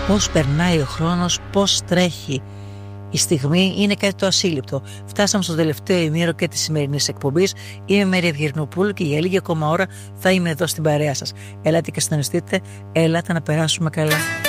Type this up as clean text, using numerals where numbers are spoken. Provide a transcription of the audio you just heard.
Πώς περνάει ο χρόνος, πώς τρέχει. Η στιγμή είναι κάτι το ασύλληπτο. Φτάσαμε στο τελευταίο ημίωρο και της σημερινής εκπομπής. Είμαι η Μαρία Ευγερνοπούλου και για λίγη ακόμα ώρα θα είμαι εδώ στην παρέα σας. Ελάτε και συντονιστείτε, ελάτε να περάσουμε καλά.